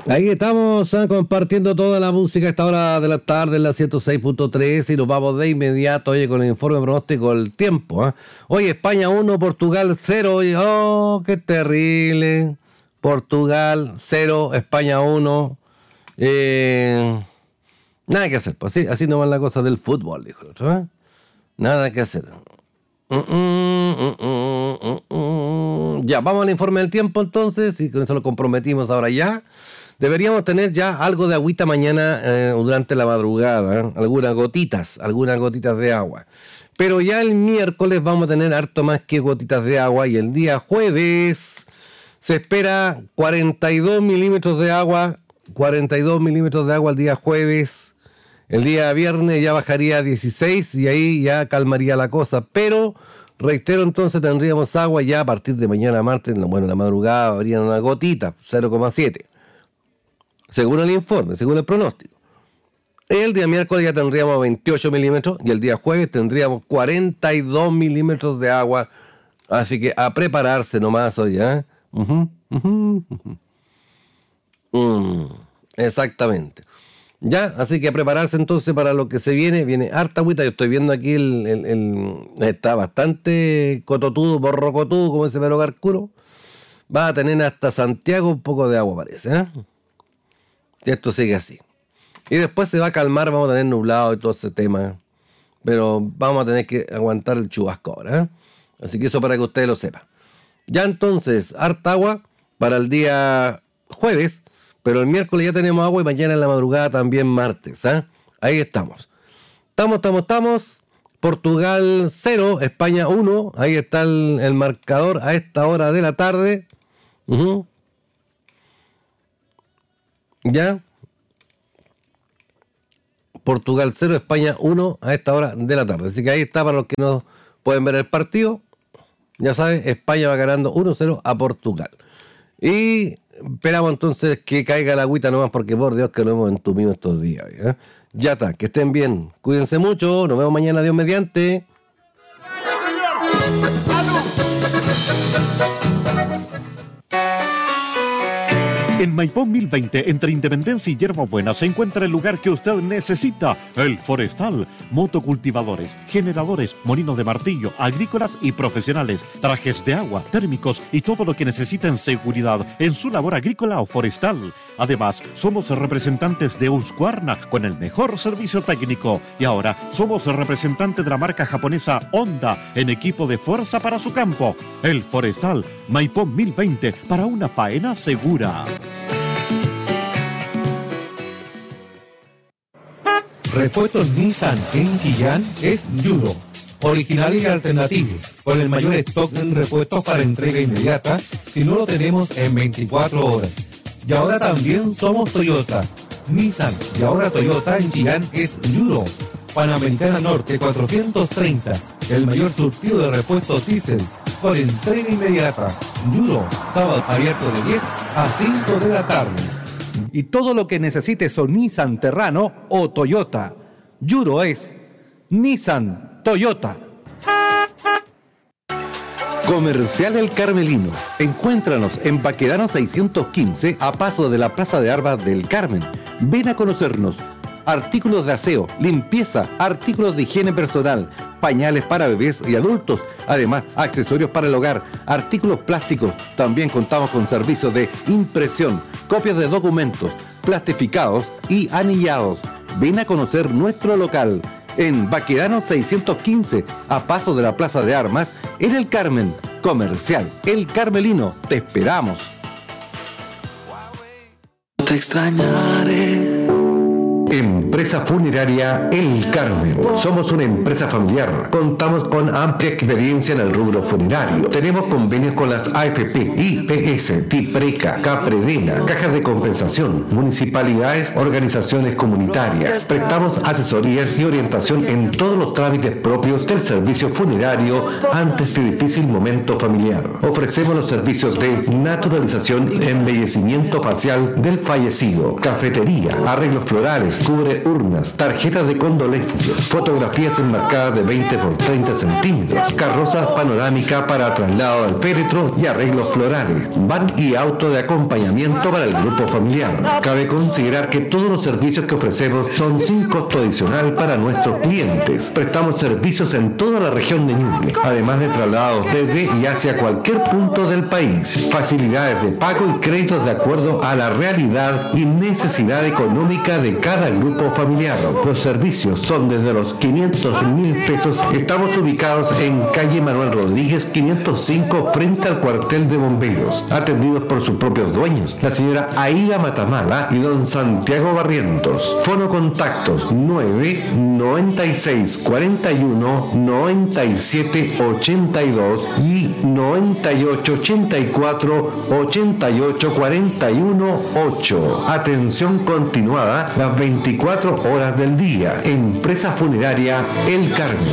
Ahí estamos compartiendo toda la música a esta hora de la tarde en la 106.3 y nos vamos de inmediato, oye, con el informe pronóstico del tiempo. Oye, España 1, Portugal 0, oye, oh, qué terrible. Portugal 0, España 1. Nada que hacer, pues así no van las cosas del fútbol, dijo el otro, ¿eh? Nada que hacer. Ya, vamos al informe del tiempo entonces, y con eso lo comprometimos ahora ya. Deberíamos tener ya algo de agüita mañana durante la madrugada, ¿eh? Algunas gotitas de agua. Pero ya el miércoles vamos a tener harto más que gotitas de agua, y el día jueves se espera 42 milímetros de agua el día jueves. El día viernes ya bajaría a 16 y ahí ya calmaría la cosa. Pero, reitero, entonces tendríamos agua ya a partir de mañana martes. Bueno, en la madrugada habría una gotita, 0,7. Según el informe, según el pronóstico. El día miércoles ya tendríamos 28 milímetros y el día jueves tendríamos 42 milímetros de agua. Así que a prepararse nomás hoy, ¿eh? Exactamente. Ya, así que a prepararse entonces para lo que se viene harta agüita. Yo estoy viendo aquí está bastante cototudo, borrocotudo, como dice Pedro Carcuro. Va a tener hasta Santiago un poco de agua, parece, ¿eh? Si esto sigue así. Y después se va a calmar, vamos a tener nublado y todo ese tema. Pero vamos a tener que aguantar el chubasco ahora, ¿eh? Así que eso para que ustedes lo sepan. Ya entonces, harta agua para el día jueves. Pero el miércoles ya tenemos agua y mañana en la madrugada también martes, ¿eh? Ahí estamos. Estamos. Portugal 0, España 1. Ahí está el marcador a esta hora de la tarde. Ya. Portugal 0, España 1 a esta hora de la tarde. Así que ahí está para los que no pueden ver el partido. Ya saben, España va ganando 1-0 a Portugal. Y esperamos entonces que caiga la agüita nomás, porque por Dios que lo hemos entumido estos días, ¿eh? Ya está, que estén bien, cuídense mucho, nos vemos mañana, Dios mediante. En Maipón 1020, entre Independencia y Yerba Buena, se encuentra el lugar que usted necesita, el Forestal. Motocultivadores, generadores, molinos de martillo, agrícolas y profesionales, trajes de agua, térmicos y todo lo que necesita en seguridad en su labor agrícola o forestal. Además, somos representantes de Husqvarna con el mejor servicio técnico. Y ahora somos representantes de la marca japonesa Honda en equipo de fuerza para su campo. El Forestal, Maipón 1020, para una faena segura. Repuestos Nissan en Chillán es Yuro, original y alternativo, con el mayor stock en repuestos para entrega inmediata, si no lo tenemos en 24 horas. Y ahora también somos Toyota. Nissan y ahora Toyota en Chillán es Yuro. Panamericana Norte 430, el mayor surtido de repuestos diésel, con entrega inmediata. Yuro, sábado abierto de 10 a 5 de la tarde. Y todo lo que necesites son Nissan Terrano o Toyota. Yuro es Nissan Toyota. Comercial El Carmelino. Encuéntranos en Baquedano 615 a paso de la Plaza de Armas del Carmen. Ven a conocernos. Artículos de aseo, limpieza, artículos de higiene personal, pañales para bebés y adultos, además accesorios para el hogar, artículos plásticos. También contamos con servicios de impresión, copias de documentos, plastificados y anillados. Ven a conocer nuestro local en Baquedano 615 a paso de la Plaza de Armas en El Carmen. Comercial El Carmelino, te esperamos. Te extrañaré. Empresa Funeraria El Carmen. Somos una empresa familiar. Contamos con amplia experiencia en el rubro funerario. Tenemos convenios con las AFP, IPS, TIPRECA, CAPREDENA, cajas de compensación, municipalidades, organizaciones comunitarias. Prestamos asesorías y orientación en todos los trámites propios del servicio funerario ante este difícil momento familiar. Ofrecemos los servicios de naturalización y embellecimiento facial del fallecido, cafetería, arreglos florales, cubre urnas, tarjetas de condolencias, fotografías enmarcadas de 20 por 30 centímetros, carroza panorámica para traslado al féretro y arreglos florales, van y auto de acompañamiento para el grupo familiar. Cabe considerar que todos los servicios que ofrecemos son sin costo adicional para nuestros clientes. Prestamos servicios en toda la región de Ñuble, además de traslados desde y hacia cualquier punto del país. Facilidades de pago y créditos de acuerdo a la realidad y necesidad económica de cada grupo familiar. Los servicios son desde los 500.000 pesos. Estamos ubicados en calle Manuel Rodríguez 505 frente al cuartel de bomberos, atendidos por sus propios dueños, la señora Aida Matamala y don Santiago Barrientos. Fono contactos 996 41 97 82 y 98 84 88 41 8. Atención continuada las 24 horas del día. Empresa funeraria El Carmen.